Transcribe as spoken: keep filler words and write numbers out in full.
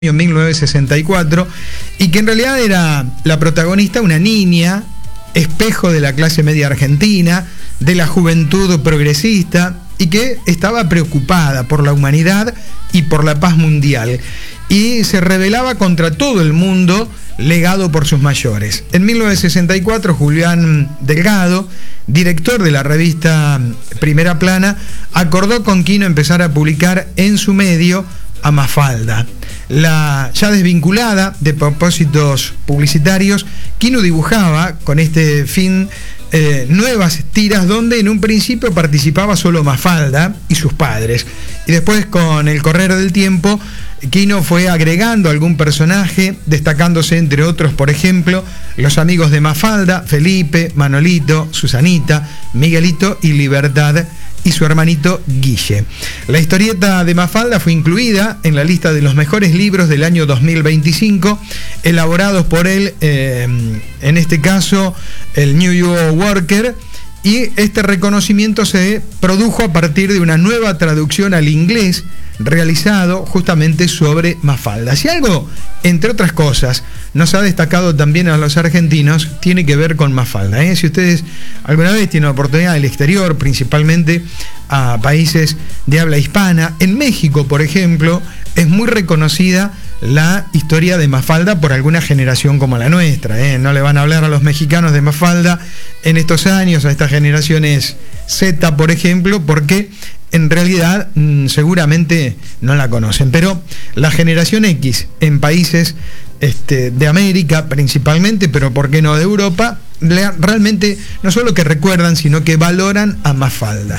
en mil novecientos sesenta y cuatro, y que en realidad era la protagonista una niña, espejo de la clase media argentina, de la juventud progresista, y que estaba preocupada por la humanidad y por la paz mundial, y se rebelaba contra todo el mundo legado por sus mayores. En mil novecientos sesenta y cuatro, Julián Delgado, director de la revista Primera Plana, acordó con Quino empezar a publicar en su medio a Mafalda. La ya desvinculada de propósitos publicitarios, Quino dibujaba con este fin eh, nuevas tiras donde en un principio participaba solo Mafalda y sus padres, y después, con el correr del tiempo, Quino fue agregando algún personaje, destacándose entre otros, por ejemplo, los amigos de Mafalda: Felipe, Manolito, Susanita, Miguelito y Libertad, y su hermanito Guille. La historieta de Mafalda fue incluida en la lista de los mejores libros del año dos mil veinticinco, elaborados por él, eh, en este caso el New Yorker, y este reconocimiento se produjo a partir de una nueva traducción al inglés realizado justamente sobre Mafalda. Si algo, entre otras cosas, nos ha destacado también a los argentinos, tiene que ver con Mafalda, ¿eh? Si ustedes alguna vez tienen la oportunidad del exterior, principalmente a países de habla hispana, en México, por ejemplo, es muy reconocida la historia de Mafalda por alguna generación como la nuestra, ¿eh? No le van a hablar a los mexicanos de Mafalda en estos años, a estas generaciones Z, por ejemplo, porque en realidad mmm, seguramente no la conocen. Pero la generación X en países este, de América principalmente, pero por qué no de Europa, realmente no solo que recuerdan, sino que valoran a Mafalda.